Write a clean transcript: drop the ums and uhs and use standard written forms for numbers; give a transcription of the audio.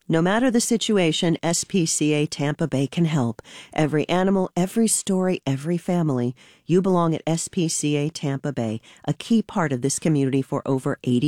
No matter the situation, SPCA Tampa Bay can help. Every animal, every story, every family. You belong at SPCA Tampa Bay, a key part of this community for over 80